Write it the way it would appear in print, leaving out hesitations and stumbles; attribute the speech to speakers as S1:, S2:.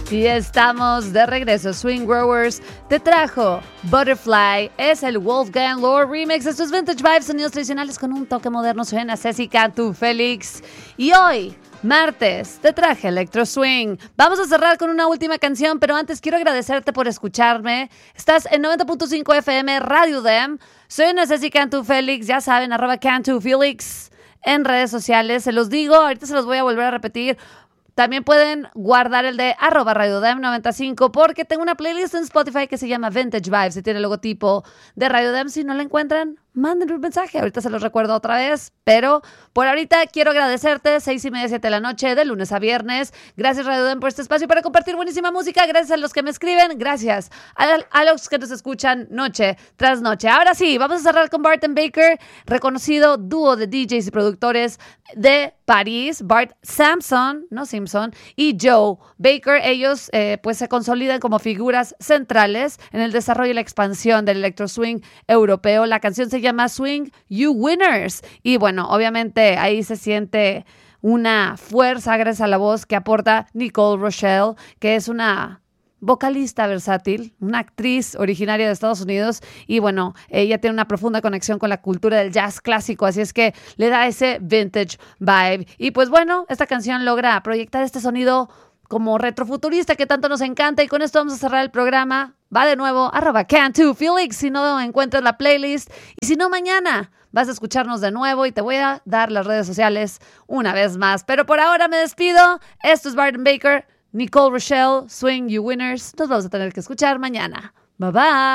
S1: Y estamos de regreso. Swing Growers te trajo Butterfly. Es el Wolfgang Lord Remix. Estos Vintage Vibes, sonidos tradicionales con un toque moderno. Suena Ceci Cantu Félix. Y hoy, martes, te traje Electro Swing. Vamos a cerrar con una última canción, pero antes quiero agradecerte por escucharme. Estás en 90.5 FM Radio Dem. Soy Ceci Cantu Félix, ya saben, @Cantu Felix en redes sociales. Se los digo, ahorita se los voy a volver a repetir. También pueden guardar el de @RadioDem95 porque tengo una playlist en Spotify que se llama Vintage Vibes y tiene el logotipo de Radio Dem. Si no la encuentran, mándenme un mensaje. Ahorita se los recuerdo otra vez, pero por ahorita quiero agradecerte. 6:30, 7 de la noche, de lunes a viernes. Gracias, Radio Dem, por este espacio para compartir buenísima música. Gracias a los que me escriben. Gracias a los que nos escuchan noche tras noche. Ahora sí, vamos a cerrar con Bart and Baker, reconocido dúo de DJs y productores de París. Bart Sampson, no Simpson, y Joe Baker. Ellos pues se consolidan como figuras centrales en el desarrollo y la expansión del electro swing europeo. La canción se llama Swing You Winners. Y bueno, obviamente ahí se siente una fuerza gracias a la voz que aporta Nicole Rochelle, que es una vocalista versátil, una actriz originaria de Estados Unidos y bueno, ella tiene una profunda conexión con la cultura del jazz clásico, así es que le da ese vintage vibe. Y pues bueno, esta canción logra proyectar este sonido como retrofuturista que tanto nos encanta y con esto vamos a cerrar el programa. Va de nuevo, @Cantu_Felix si no encuentras la playlist y si no mañana vas a escucharnos de nuevo y te voy a dar las redes sociales una vez más. Pero por ahora me despido. Esto es Bart and Baker, Nicole Rochelle, Swing You Winners. Nos vamos a tener que escuchar mañana. Bye bye.